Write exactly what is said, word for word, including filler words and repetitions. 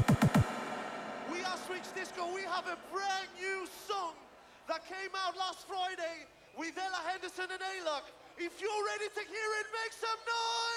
We are Switch Disco. We have a brand new song that came out last Friday with Ella Henderson and A-Lock. If you're ready to hear it, make some noise!